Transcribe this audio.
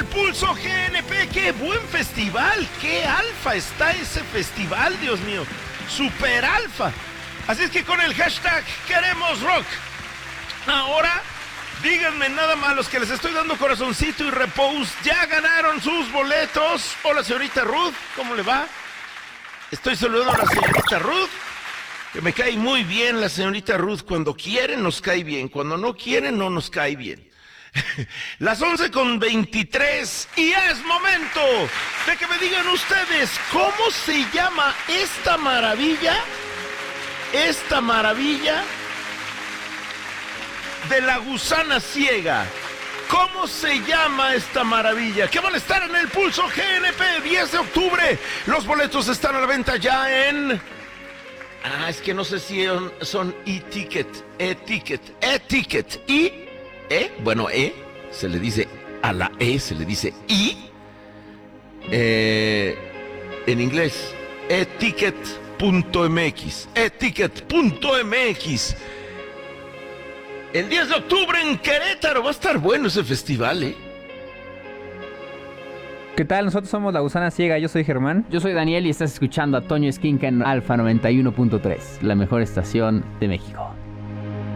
Pulso GNP. ¡Qué buen festival! ¡Qué alfa está ese festival, Dios mío! ¡Super alfa! Así es que con el hashtag queremos rock. Ahora, díganme nada más, los que les estoy dando corazoncito y repost, ¿ya ganaron sus boletos? Hola, señorita Ruth, ¿cómo le va? Estoy saludando a la señorita Ruth, que me cae muy bien la señorita Ruth. Cuando quiere nos cae bien, cuando no quiere no nos cae bien. Las 11:23 y es momento de que me digan ustedes cómo se llama esta maravilla de la gusana ciega. ¿Cómo se llama esta maravilla? Que van a estar en el Pulso GNP 10 de octubre. Los boletos están a la venta ya en... es que no sé si son e-ticket. Se le dice a la E, se le dice I. En inglés, eticket.mx. El 10 de octubre en Querétaro. Va a estar bueno ese festival, ¿eh? ¿Qué tal? Nosotros somos La Gusana Ciega. Yo soy Germán. Yo soy Daniel y estás escuchando a Toño Esquinca en Alfa 91.3, la mejor estación de México.